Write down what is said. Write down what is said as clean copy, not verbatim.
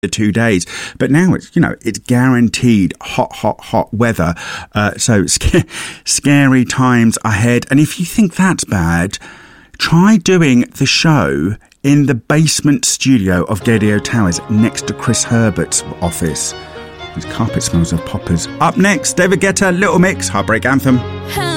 the 2 days, but now it's, it's guaranteed hot weather. So scary times ahead. And if you think that's bad, try doing the show in the basement studio of Gaydio Towers next to Chris Herbert's office. His carpet smells of poppers. Up next, David Guetta, Little Mix, Heartbreak Anthem.